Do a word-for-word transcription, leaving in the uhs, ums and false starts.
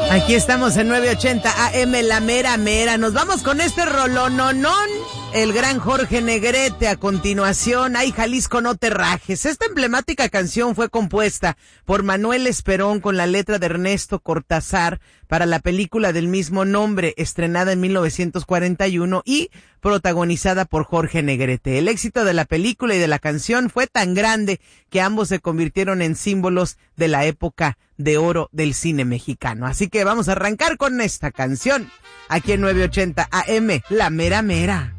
Aquí estamos en nueve ochenta A M, la mera mera. Nos vamos con este rolononón. El gran Jorge Negrete a continuación. Ay, Jalisco, no te rajes. Esta emblemática canción fue compuesta por Manuel Esperón con la letra de Ernesto Cortázar para la película del mismo nombre, estrenada en mil novecientos cuarenta y uno y protagonizada por Jorge Negrete. El éxito de la película y de la canción fue tan grande que ambos se convirtieron en símbolos de la época de oro del cine mexicano. Así que vamos a arrancar con esta canción aquí en nueve ochenta A M, la mera mera.